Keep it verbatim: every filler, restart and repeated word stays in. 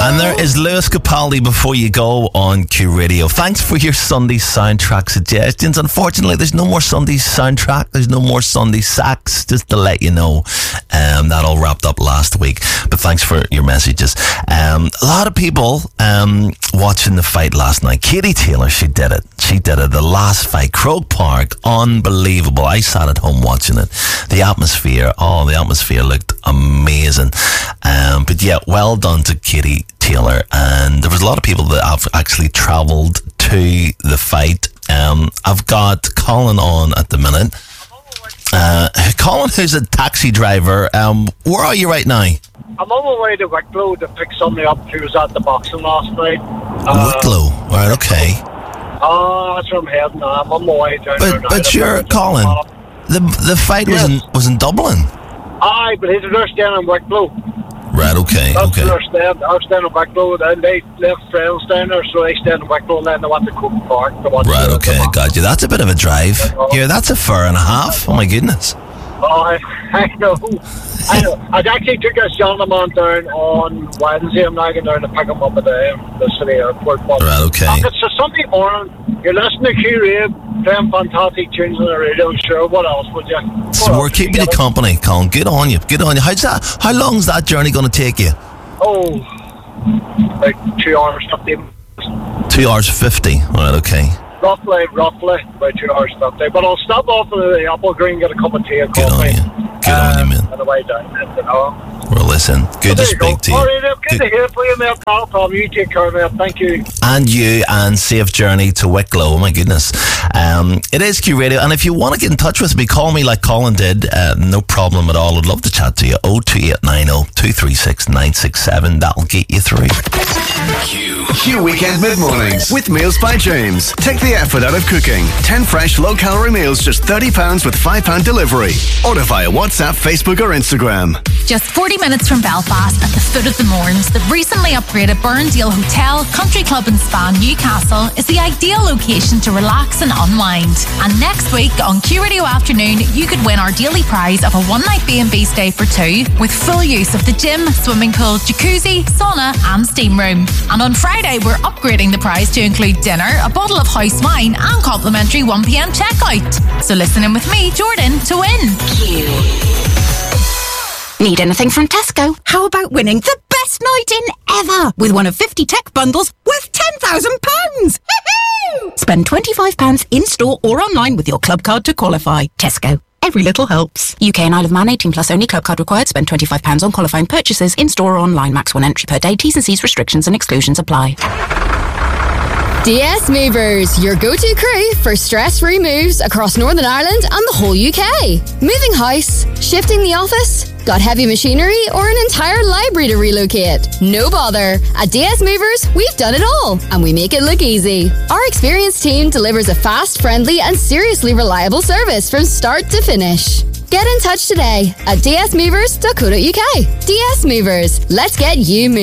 And there is Lewis Capaldi before you go on Q Radio. Thanks for your Sunday soundtrack suggestions. Unfortunately, there's no more Sunday soundtrack. There's no more Sunday sax, just to let you know. Um, that all wrapped up last week. But thanks for your messages. Um, a lot of people um, watching the fight last night. Katie Taylor, she did it. She did it. The last fight, Croke Park, unbelievable. I sat at home watching it. The atmosphere, oh, the atmosphere looked amazing. Um, but yeah, well done to Katie Taylor. And there was a lot of people that have actually travelled to the fight. Um, I've got Colin on at the minute. Uh, Colin, who's a taxi driver, um, where are you right now? I'm on my way to Wicklow to pick somebody up who was at the boxing last night. Uh, Wicklow, right, okay. Oh, uh, that's where I'm heading now. I'm on my way down there But, now. but you're, Colin, the the fight Yes. was, in, was in Dublin. Aye, but he's they're staying in Wicklow. Right, okay, That's okay. where they're staying. They're staying in Wicklow, and they left friends down there, so they stayed in Wicklow, and then they went to Croke Park. To watch Right, the- okay, the got you. That's a bit of a drive. Yeah, that's a fur and a half. Oh my goodness. Oh, I, I know. I know. I actually took a gentleman down on Wednesday. I'm now going down to pick him up at the, the city airport. But Right, okay. look, it's a Sunday morning. You're listening to Q Radio, playing fantastic tunes on the radio. Sure, what else would you? What So else we're would keeping you you get? company, Colin. Good on you. Good on you. How's that? How long's that journey going to take you? Oh, like two hours fifty. Two hours fifty. Right, okay. Roughly, roughly, about two hours fifty. But I'll stop off at the Apple Green, get a cup of tea and Good on coffee. you. Good on you, man. On the way down, you know. Well, listen, good to There you go. speak to you. All right, good, Good- to hear from you, mate. No problem. You take care, mate. Thank you. And you, and safe journey to Wicklow. Oh my goodness. Um, it is Q Radio, and if you want to get in touch with me, call me like Colin did. Uh, no problem at all. I'd love to chat to you. oh two eight nine oh, two three six, nine six seven. That'll get you through. Q. Q Weekend Mid-Mornings with Meals by James. Take the effort out of cooking. ten fresh low-calorie meals, just thirty pounds with five pounds delivery. Order via WhatsApp, Facebook or Instagram. Just forty minutes from Belfast at the foot of the Mournes, the recently upgraded Burndale Hotel, Country Club and Spa Newcastle is the ideal location to relax and unwind. And next week on Q Radio Afternoon, you could win our daily prize of a one-night B and B stay for two with full use of the gym, swimming pool, jacuzzi, sauna and steam room. And on Friday, we're upgrading the prize to include dinner, a bottle of house wine and complimentary one p.m. checkout. So listen in with me, Jordan, to win. Need anything from Tesco? How about winning the best night in ever with one of fifty tech bundles worth ten thousand pounds? Spend twenty-five pounds in-store or online with your club card to qualify. Tesco. Every little helps. U K and Isle of Man, eighteen plus only. Club card required. Spend twenty-five pounds on qualifying purchases in-store or online. Max one entry per day. T's and C's restrictions and exclusions apply. D S Movers, your go-to crew for stress-free moves across Northern Ireland and the whole U K. Moving house, shifting the office, got heavy machinery or an entire library to relocate? No bother. At D S Movers, we've done it all and we make it look easy. Our experienced team delivers a fast, friendly and seriously reliable service from start to finish. Get in touch today at d s movers dot co dot u k. D S Movers, let's get you moving.